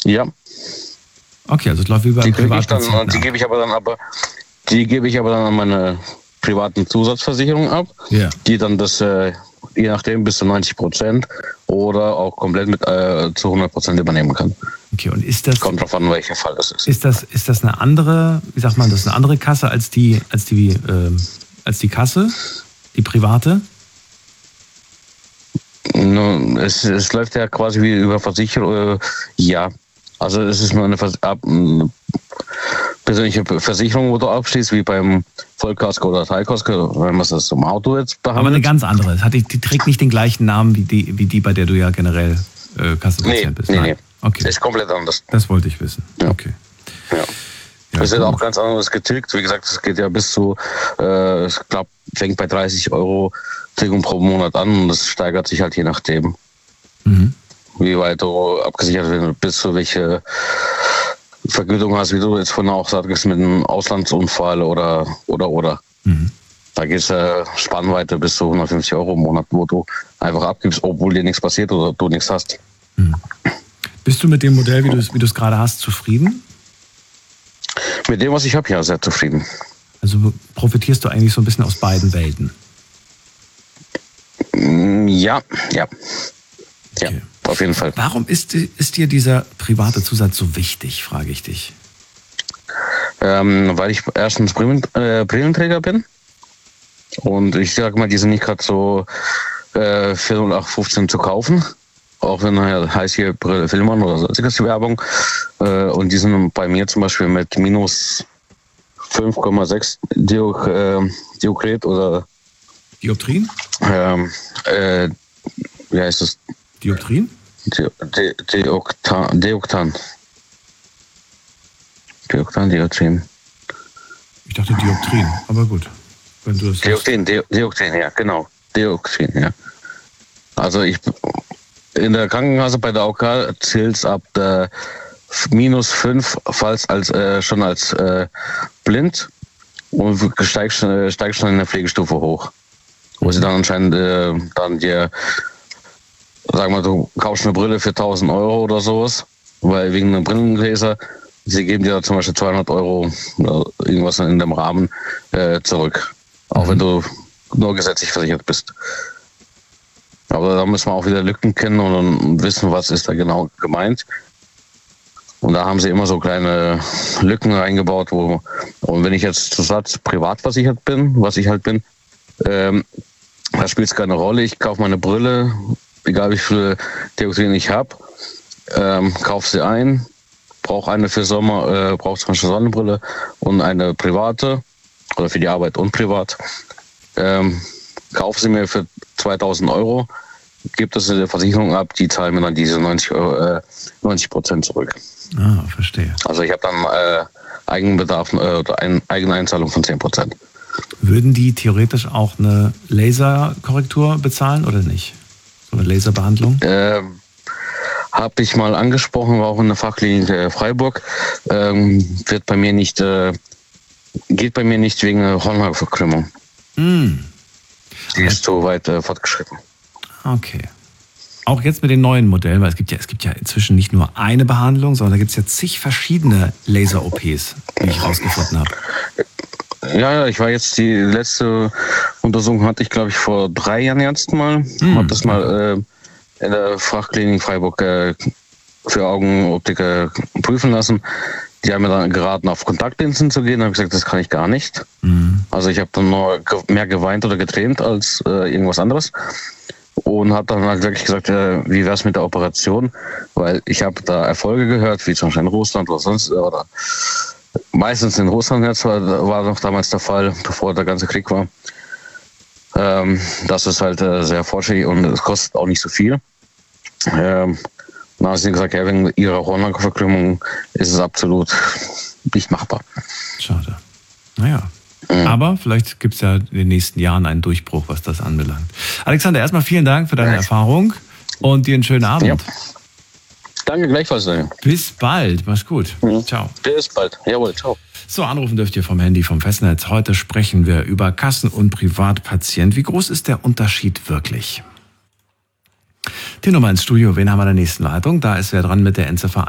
Ja. Okay, also es läuft wie beim Privatpatienten. Die gebe ich aber dann an meine privaten Zusatzversicherungen ab, die dann das, je nachdem, bis zu 90% oder auch komplett mit zu 100% übernehmen kann. Okay, und ist das... Kommt drauf an, welcher Fall das ist. Ist das eine andere, wie sagt man, das ist eine andere Kasse als die Kasse, die private? Es läuft ja quasi wie über Versicherung, ja. Also es ist nur eine persönliche Versicherung, wo du abschließt, wie beim Vollkasko oder Teilkasko, wenn man das zum Auto jetzt behandelt. Aber eine ganz andere. Die trägt nicht den gleichen Namen wie die, bei der du ja generell Kassenpatient bist. Nee. Okay. Ist komplett anders. Das wollte ich wissen. Ja. Okay. Ja. Das wird auch ganz anders getilgt. Wie gesagt, es geht ja bis zu, ich glaube, fängt bei 30 Euro Tilgung pro Monat an und das steigert sich halt je nachdem, wie weit du abgesichert wirst, bis zu welche Vergütung hast, wie du jetzt vorhin auch sagst, mit einem Auslandsunfall oder. Da geht es Spannweite bis zu 150 Euro im Monat, wo du einfach abgibst, obwohl dir nichts passiert oder du nichts hast. Bist du mit dem Modell, wie du es gerade hast, zufrieden? Mit dem, was ich habe, ja, sehr zufrieden. Also profitierst du eigentlich so ein bisschen aus beiden Welten? Ja. Okay. Auf jeden Fall. Warum ist dir dieser private Zusatz so wichtig, frage ich dich? Weil ich erstens Brillenträger bin. Und ich sag mal, die sind nicht gerade so für 0815 zu kaufen. Auch wenn heißt hier Brille Filmern oder sonstiges Werbung. Und die sind bei mir zum Beispiel mit minus 5,6 Diokret oder Dioptrien? Wie heißt das? Dioptrien? Deoktan. Dioptrien. Ich dachte Dioptrien, aber gut. Wenn du das Dioptrien, ja, genau. Dioptrien, ja. Also in der Krankenkasse bei der AOK zählt es ab der minus 5, falls schon als blind und steigst schon in der Pflegestufe hoch. Wo sie dann anscheinend dann dir, sagen wir, du kaufst eine Brille für 1.000 Euro oder sowas, weil wegen einer Brillengläser, sie geben dir zum Beispiel 200 Euro oder irgendwas in dem Rahmen zurück. Auch wenn du nur gesetzlich versichert bist. Aber da müssen wir auch wieder Lücken kennen und wissen, was ist da genau gemeint. Und da haben sie immer so kleine Lücken reingebaut, und wenn ich jetzt zu Satz privat versichert bin, was ich halt bin, da spielt es keine Rolle. Ich kaufe meine Brille, egal wie viele Dioptrien ich habe, kaufe sie ein, brauche eine für Sommer, brauche zum Beispiel Sonnenbrille und eine private oder für die Arbeit und privat. Kaufe sie mir für 2.000 Euro, gibt es in der Versicherung ab, die zahlen mir dann diese 90% zurück. Ah, verstehe. Also ich habe dann Eigenbedarf oder eine Eigeneinzahlung von 10%. Würden die theoretisch auch eine Laserkorrektur bezahlen oder nicht? So eine Laserbehandlung? Habe ich mal angesprochen, war auch in der Fachklinik Freiburg. Geht bei mir nicht wegen Hornhautverkrümmung. Die ist so weit fortgeschritten. Okay. Auch jetzt mit den neuen Modellen, weil es gibt ja inzwischen nicht nur eine Behandlung, sondern da gibt es ja zig verschiedene Laser-OPs, wie ich rausgefunden habe. Ja, ich war jetzt, die letzte Untersuchung hatte ich, glaube ich, vor 3 Jahren jetzt mal. Habe das mal in der Fachklinik Freiburg für Augenoptiker prüfen lassen. Die haben mir dann geraten, auf Kontaktlinsen zu gehen. Da habe ich gesagt, das kann ich gar nicht. Also ich habe dann nur mehr geweint oder getränt als irgendwas anderes. Und habe dann halt wirklich gesagt, wie wäre es mit der Operation? Weil ich habe da Erfolge gehört, wie zum Beispiel in Russland oder sonst, oder meistens in Russland jetzt war noch damals der Fall, bevor der ganze Krieg war. Das ist halt sehr fortschrittlich und es kostet auch nicht so viel. Dann haben sie gesagt, ja, wegen ihrer Hornhautverkrümmung ist es absolut nicht machbar. Schade. Naja. Aber vielleicht gibt es ja in den nächsten Jahren einen Durchbruch, was das anbelangt. Alexander, erstmal vielen Dank für deine Erfahrung und dir einen schönen Abend. Ja. Danke, gleichfalls. Bis bald. Mach's gut. Ciao. Bis bald. Jawohl, ciao. So, anrufen dürft ihr vom Handy, vom Festnetz. Heute sprechen wir über Kassen- und Privatpatient. Wie groß ist der Unterschied wirklich? Die Nummer ins Studio. Wen haben wir in der nächsten Leitung? Da ist wer dran mit der Endziffer